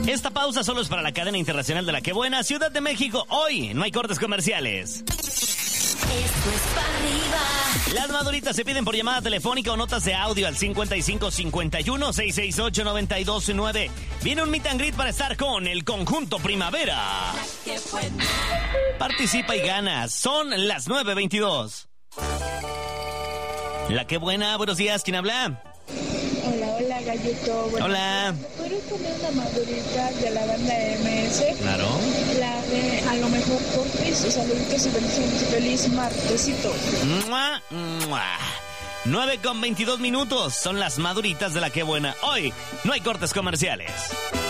Esta pausa solo es para la cadena internacional de La Qué Buena, Ciudad de México. Hoy no hay cortes comerciales. Esto es para arriba. Las maduritas se piden por llamada telefónica o notas de audio al 5551-668-929. Viene un meet and greet para estar con el Conjunto Primavera. Qué buena. Participa y gana. Son las 9:22. La Qué Buena, buenos días. ¿Quién habla? Hola, Gallito. Hola. ¿Me podrías poner una madurita de la banda MS? Claro. La de A lo mejor cortes, saluditos y bendiciones. Feliz martesito. ¡Mua! ¡Mua! 9:22 minutos. Son las maduritas de La Qué Buena. Hoy no hay cortes comerciales.